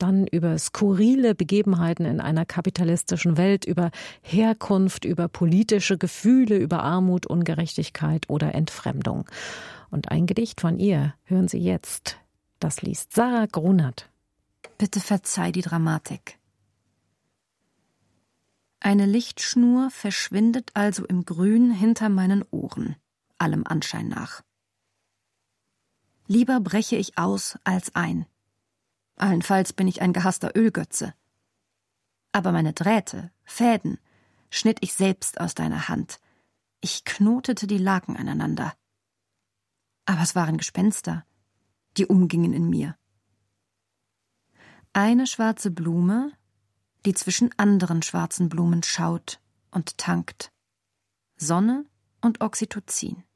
dann über skurrile Begebenheiten in einer kapitalistischen Welt, über Herkunft, über politische Gefühle, über Armut, Ungerechtigkeit oder Entfremdung. Und ein Gedicht von ihr hören Sie jetzt. Das liest Sarah Grunert. Bitte verzeih die Dramatik. Eine Lichtschnur verschwindet also im Grün hinter meinen Ohren, allem Anschein nach. Lieber breche ich aus als ein. Allenfalls bin ich ein gehasster Ölgötze. Aber meine Drähte, Fäden, schnitt ich selbst aus deiner Hand. Ich knotete die Laken aneinander. Aber es waren Gespenster, die umgingen in mir. Eine schwarze Blume, die zwischen anderen schwarzen Blumen schaut und tankt. Sonne und Oxytocin.